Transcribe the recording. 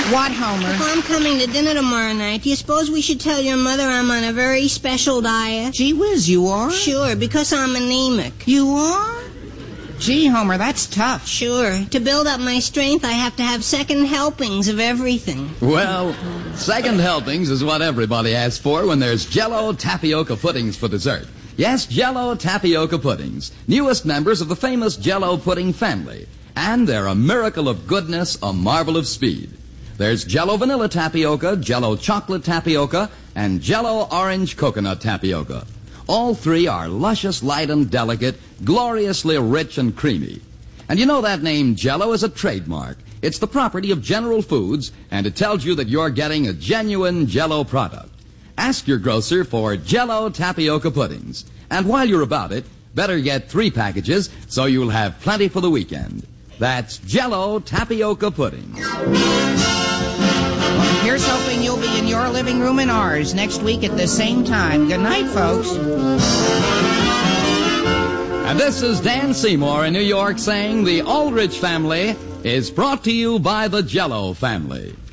What, Homer? If I'm coming to dinner tomorrow night, do you suppose we should tell your mother I'm on a very special diet? Gee whiz, you are? Sure, because I'm anemic. You are? Gee, Homer, that's tough. Sure. To build up my strength, I have to have second helpings of everything. Well, second helpings is what everybody asks for when there's Jell-O tapioca puddings for dessert. Yes, Jell-O tapioca puddings, newest members of the famous Jell-O pudding family. And they're a miracle of goodness, a marvel of speed. There's Jell-O vanilla tapioca, Jell-O chocolate tapioca, and Jell-O orange coconut tapioca. All three are luscious, light, and delicate, gloriously rich and creamy. And you know that name Jell-O is a trademark. It's the property of General Foods, and it tells you that you're getting a genuine Jell-O product. Ask your grocer for Jell-O tapioca puddings. And while you're about it, better get 3 packages so you'll have plenty for the weekend. That's Jell-O tapioca puddings. Well, here's hoping you'll be in your living room and ours next week at the same time. Good night, folks. And this is Dan Seymour in New York saying the Aldrich family is brought to you by the Jell-O family.